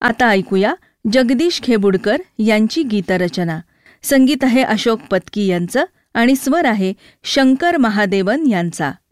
आता ऐकूया जगदीश खेबुडकर यांची गीतरचना. संगीत आहे अशोक पत्की यांचं आणि स्वर आहे शंकर महादेवन यांचा.